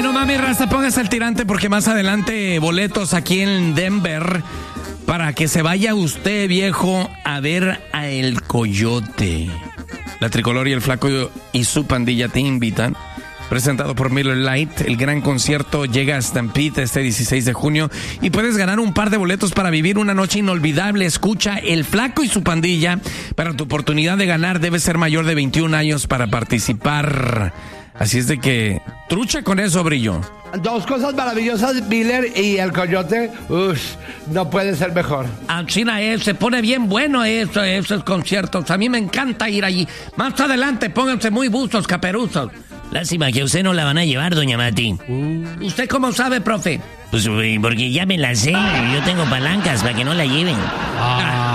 Bueno, mami raza, póngase al tirante porque más adelante boletos aquí en Denver para que se vaya usted, viejo, a ver a El Coyote. La Tricolor y el Flaco y su pandilla te invitan. Presentado por Miller Lite, el gran concierto llega a Stampede este 16 de junio y puedes ganar un par de boletos para vivir una noche inolvidable. Escucha El Flaco y su pandilla, pero tu oportunidad de ganar debe ser mayor de 21 años para participar. Así es de que trucha con eso, Brillo. Dos cosas maravillosas, Miller y El Coyote. No puede ser mejor. China, se pone bien bueno esos conciertos. A mí me encanta ir allí. Más adelante, pónganse muy buzos, caperuzos. Lástima que a usted no la van a llevar, doña Mati. ¿Usted cómo sabe, profe? Pues porque ya me la sé. Yo tengo palancas para que no la lleven.